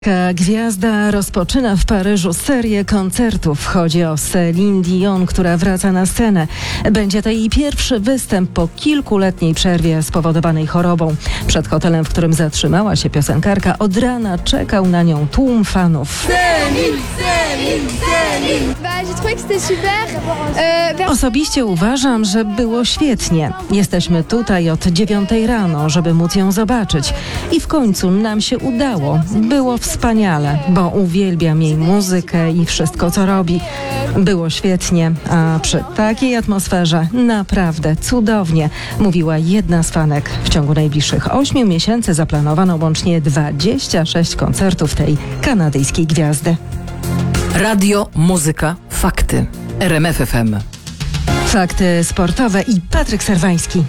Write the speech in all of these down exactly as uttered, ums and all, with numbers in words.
Gwiazda rozpoczyna w Paryżu serię koncertów. Chodzi o Céline Dion, która wraca na scenę. Będzie to jej pierwszy występ po kilkuletniej przerwie spowodowanej chorobą. Przed hotelem, w którym zatrzymała się piosenkarka, od rana czekał na nią tłum fanów. Céline, Céline, Céline. Bah, j'ai trouvé que c'était super. Euh, Osobiście uważam, że było świetnie. Jesteśmy tutaj od dziewiątej rano, żeby móc ją zobaczyć. I w końcu nam się udało. Było wspaniale, bo uwielbiam jej muzykę i wszystko, co robi. Było świetnie, a przy takiej atmosferze naprawdę cudownie, mówiła jedna z fanek. W ciągu najbliższych ośmiu miesięcy zaplanowano łącznie dwadzieścia sześć koncertów tej kanadyjskiej gwiazdy. Radio, muzyka, fakty. R M F F M. Fakty sportowe i Patryk Serwański.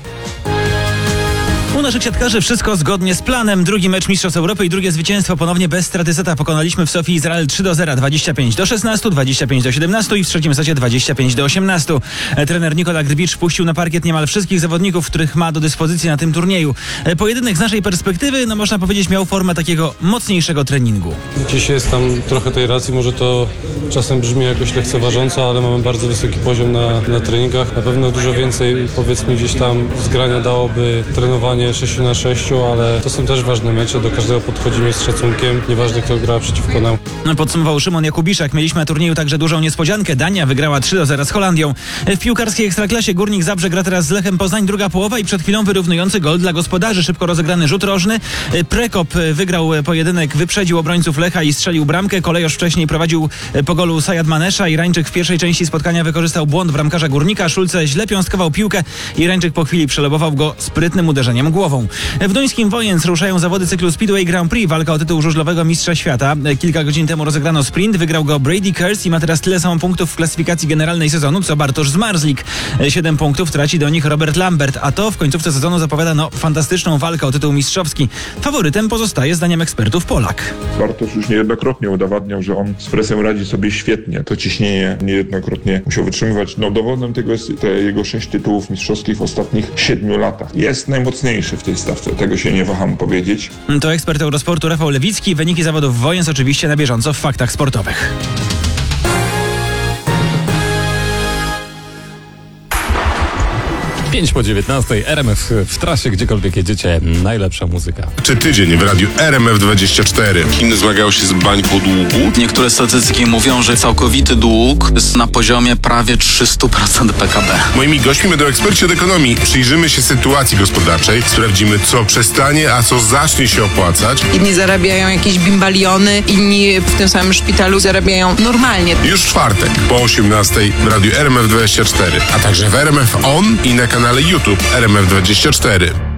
U naszych siatkarzy wszystko zgodnie z planem. Drugi mecz Mistrzostw Europy i drugie zwycięstwo ponownie bez straty seta. Pokonaliśmy w Sofii Izrael trzy do zera, dwadzieścia pięć do szesnastu, dwadzieścia pięć do siedemnastu i w trzecim secie dwadzieścia pięć do osiemnastu. Trener Nikola Grbicz puścił na parkiet niemal wszystkich zawodników, których ma do dyspozycji na tym turnieju. Pojedynek z naszej perspektywy, no można powiedzieć, miał formę takiego mocniejszego treningu. Dziś jest tam trochę tej racji, może to czasem brzmi jakoś lekceważąco, ale mamy bardzo wysoki poziom na, na treningach. Na pewno dużo więcej, powiedzmy, gdzieś tam zgrania dałoby trenowanie sześć na sześć, ale to są też ważne mecze, do każdego podchodzimy z szacunkiem, nieważne kto gra przeciwko nam. Podsumował Szymon Jakubiszak. Mieliśmy na turnieju także dużą niespodziankę. Dania wygrała trzy do zera z Holandią. W piłkarskiej ekstraklasie Górnik Zabrze gra teraz z Lechem Poznań. Druga połowa i przed chwilą wyrównujący gol dla gospodarzy. Szybko rozegrany rzut rożny. Prekop wygrał pojedynek, wyprzedził obrońców Lecha i strzelił bramkę. Kolejosz wcześniej prowadził po golu Sajad Manesza. Irańczyk w pierwszej części spotkania wykorzystał błąd bramkarza Górnika. Szulce źle piąstkował piłkę. Irańczyk po chwili przelobował go sprytnym uderzeniem głową. W duńskim Wojens ruszają zawody cyklu Speedway Grand Prix. Walka o tytuł żużlowego mistrza świata. Kilka godzin temu rozegrano sprint. Wygrał go Brady Kearse i ma teraz tyle samo punktów w klasyfikacji generalnej sezonu, co Bartosz Zmarzlik. Siedem punktów traci do nich Robert Lambert, a to w końcówce sezonu zapowiada no fantastyczną walkę o tytuł mistrzowski. Faworytem pozostaje, zdaniem ekspertów, Polak. Bartosz już niejednokrotnie udowadniał, że on z presją radzi sobie świetnie. To ciśnienie niejednokrotnie musiał wytrzymywać. No dowodem tego jest te jego sześć tytułów mistrzowskich w ostatnich siedmiu latach. Jest najmocniejszy w tej stawce. Tego się nie waham powiedzieć. To ekspert Eurosportu Rafał Lewicki. Wyniki zawodów Wojens oczywiście na bieżąco w faktach sportowych. pięć po dziewiętnastej, R M F w trasie, gdziekolwiek jedziecie, najlepsza muzyka. Czy tydzień w radiu R M F dwadzieścia cztery. Chiny zmagają się z bańką długu. Niektóre statystyki mówią, że całkowity dług jest na poziomie prawie trzysta procent P K B. Moimi gośćmi będą eksperci od ekonomii. Przyjrzymy się sytuacji gospodarczej, sprawdzimy, co przestanie, a co zacznie się opłacać. Inni zarabiają jakieś bimbaliony, inni w tym samym szpitalu zarabiają normalnie. Już w czwartek po osiemnastej w radiu R M F dwadzieścia cztery, a także w R M F On i na kanale YouTube R M F dwadzieścia cztery.